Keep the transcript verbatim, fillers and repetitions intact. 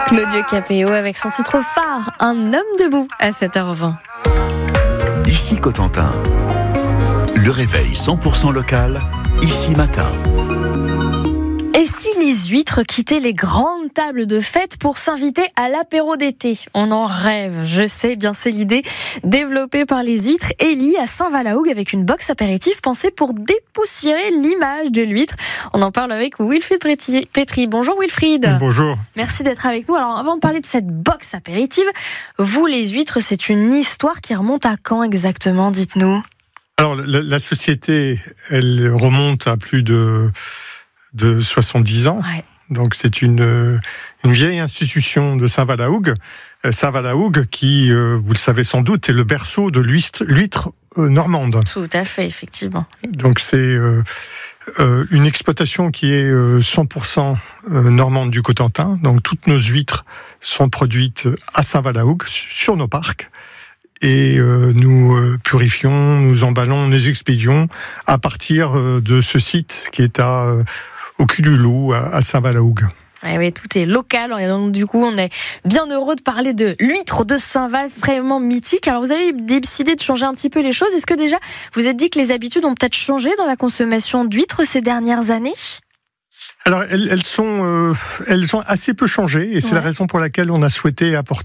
Claudio Capéo avec son titre phare, Un homme debout, à sept heures vingt. D'ici Cotentin, le réveil cent pour cent local, ici matin. Et si les huîtres quittaient les grandes tables de fête pour s'inviter à l'apéro d'été? On en rêve, je sais bien, c'est l'idée développée par les huîtres Ellie à Saint-Valahougue avec une box apéritif pensée pour dépoussiérer l'image de l'huître. On en parle avec Wilfried Pétry. Bonjour Wilfried. Bonjour. Merci d'être avec nous. Alors avant de parler de cette box apéritive, vous les huîtres, c'est une histoire qui remonte à quand exactement, dites-nous? Alors la, la société, elle remonte à plus de... de soixante-dix ans. Ouais. Donc c'est une, une vieille institution de Saint-Valahougue. Saint-Valahougue qui, euh, vous le savez sans doute, est le berceau de l'huître, l'huître euh, normande. Tout à fait, effectivement. Donc c'est euh, euh, une exploitation qui est euh, cent pour cent euh, normande du Cotentin. Donc toutes nos huîtres sont produites à Saint-Valahougue, sur nos parcs. Et euh, nous euh, purifions, nous emballons, nous expédions à partir euh, de ce site qui est à... Euh, au cul du loup, à Saint-Valahougue. Oui, oui, tout est local. Et donc, du coup, on est bien heureux de parler de l'huître de Saint-Val, vraiment mythique. Alors, vous avez décidé de changer un petit peu les choses. Est-ce que déjà, vous vous êtes dit que les habitudes ont peut-être changé dans la consommation d'huîtres ces dernières années ? Alors, elles, elles, sont, euh, elles ont assez peu changé. Et c'est ouais. la raison pour laquelle on a souhaité apporter